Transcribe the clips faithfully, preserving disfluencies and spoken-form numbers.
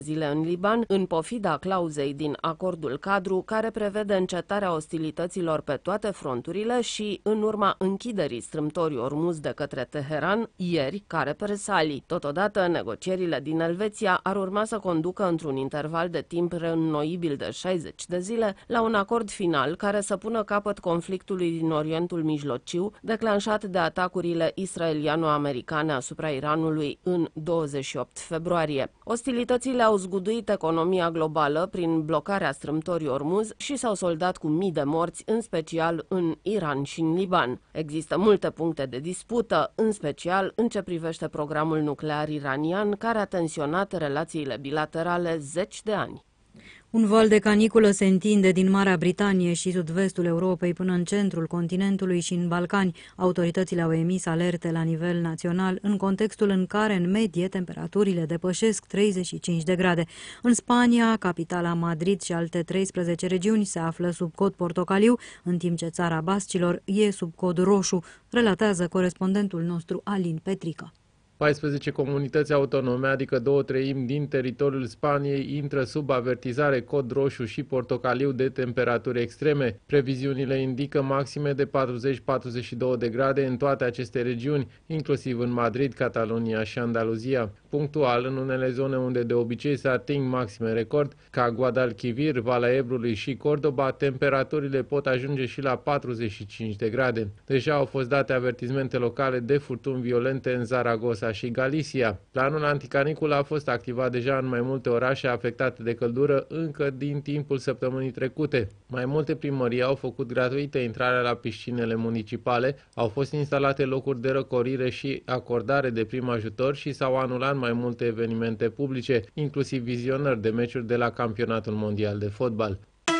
zile în Liban, în pofida clauzei din acordul cadru care prevede încetarea ostilităților pe toate fronturile și în urma închiderii strâmtorii Ormuz de către Teheran ieri, ca represalii. Totodată, negocierile din Elveția ar urma să conducă într-un interval de timp reînnoibil de șaizeci de zile la un acord final care să pună capăt conflictului din Orientul Mijlociu, declanșat de atacurile israeliano-americane asupra Iranului în douăzeci și opt februarie. Ostilitățile au zguduit economia globală prin blocarea strâmtorii Ormuz și s-au soldat cu mii de morți, în special în Iran și în Liban. Există multe puncte de dispută, în special în ce privește programul nuclear iranian, care a tensionat relațiile bilaterale zeci de ani. Un val de caniculă se întinde din Marea Britanie și sud-vestul Europei până în centrul continentului și în Balcani. Autoritățile au emis alerte la nivel național în contextul în care, în medie, temperaturile depășesc treizeci și cinci de grade. În Spania, capitala Madrid și alte treisprezece regiuni se află sub cod portocaliu, în timp ce țara Bascilor e sub cod roșu, relatează corespondentul nostru Alin Petrică. paisprezece comunități autonome, adică două treimi din teritoriul Spaniei, intră sub avertizare cod roșu și portocaliu de temperaturi extreme. Previziunile indică maxime de patruzeci - patruzeci și două de grade în toate aceste regiuni, inclusiv în Madrid, Catalonia și Andaluzia. Punctual, în unele zone unde de obicei se ating maxime record, ca Guadalquivir, Valea Ebrului și Cordoba, temperaturile pot ajunge și la patruzeci și cinci de grade. Deja au fost date avertizmente locale de furtuni violente în Zaragoza și Galicia. Planul anticaniculă a fost activat deja în mai multe orașe afectate de căldură încă din timpul săptămânii trecute. Mai multe primării au făcut gratuită intrarea la piscinele municipale, au fost instalate locuri de răcorire și acordare de prim ajutor și s-au anulat mai multe evenimente publice, inclusiv vizionări de meciuri de la Campionatul Mondial de Fotbal.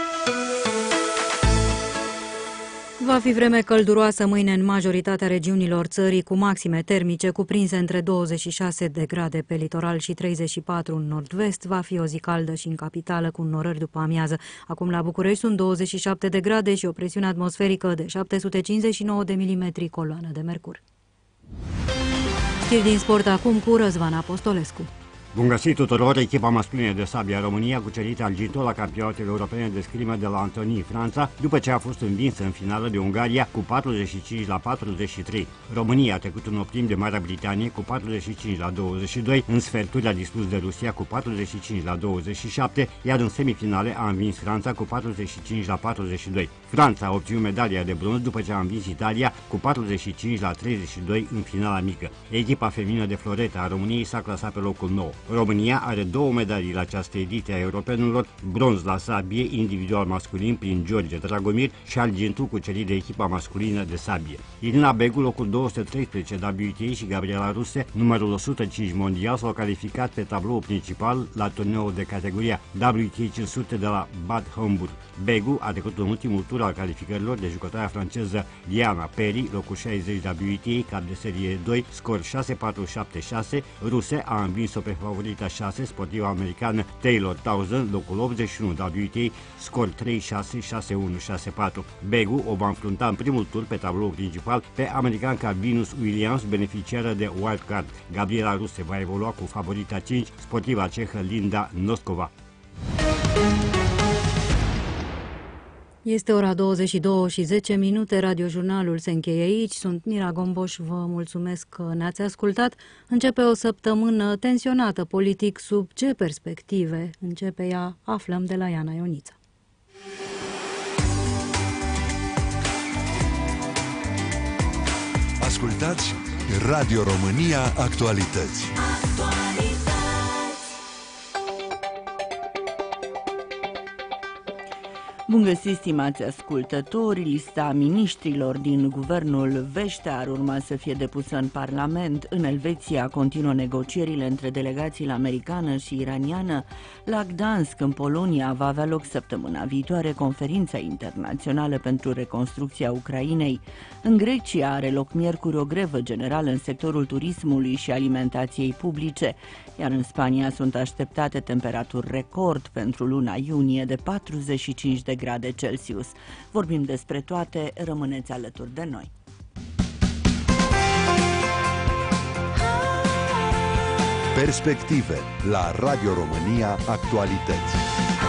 Va fi vreme călduroasă mâine în majoritatea regiunilor țării, cu maxime termice cuprinse între douăzeci și șase de grade pe litoral și treizeci și patru în nord-vest. Va fi o zi caldă și în capitală, cu norări după amiază. Acum la București sunt douăzeci și șapte de grade și o presiune atmosferică de șapte sute cincizeci și nouă de milimetri coloană de mercur. Știri din sport acum cu Răzvan Apostolescu. Bun găsit tuturor! Echipa masculină de sabie a României a cucerit argintul la campionatele europene de scrimă de la Antony, Franța, după ce a fost învinsă în finală de Ungaria cu patruzeci și cinci la patruzeci și trei. România a trecut în optim de Marea Britanie cu patruzeci și cinci la douăzeci și doi, în sferturi a dispus de Rusia cu patruzeci și cinci la douăzeci și șapte, iar în semifinale a învins Franța cu patruzeci și cinci la patruzeci și doi. Franța a obținut medalia de bronz după ce a învins Italia cu patruzeci și cinci la treizeci și doi în finala mică. Echipa feminină de floretă a României s-a clasat pe locul nouă. România are două medalii la această ediție a europenilor, bronz la sabie individual masculin prin George Dragomir și argintul cucerit de echipa masculină de sabie. Irina Begu, locul două sute treisprezece W T A, și Gabriela Ruse, numărul o sută cinci mondial, s-au calificat pe tabloul principal la turneul de categoria W T A cinci sute de la Bad Homburg. Begu a trecut în ultimul tur al calificărilor de jucătoarea franceză Diana Peri, locul șaizeci W T A, cap de serie doi, scor șase patru șapte șase. Ruse a învins-o pe favorita șase, sportiva americană Taylor Townsend, locul optzeci și unu W T A, scor trei șase șase unu șase patru. Begu o va înfrunta în primul tur pe tabloul principal pe americanca Venus Williams, beneficiară de wildcard. Gabriela Ruse va evolua cu favorita cinci, sportiva cehă Linda Noskova. Este ora douăzeci și două și zece minute, radiojurnalul se încheie aici. Sunt Mira Gomboș, vă mulțumesc că ne-ați ascultat. Începe o săptămână tensionată politic. Sub ce perspective începe ea? Aflăm de la Iana Ioniță. Ascultați Radio România Actualități. Bun găsit, stimați ascultători! Lista miniștrilor din guvernul Vește ar urma să fie depusă în Parlament. În Elveția continuă negocierile între delegațiile americană și iraniană. La Gdansk, în Polonia, va avea loc săptămâna viitoare conferința internațională pentru reconstrucția Ucrainei. În Grecia are loc miercuri o grevă generală în sectorul turismului și alimentației publice, iar în Spania sunt așteptate temperaturi record pentru luna iunie de patruzeci și cinci de grade Celsius. Vorbim despre toate, rămâneți alături de noi. Perspective la Radio România Actualități.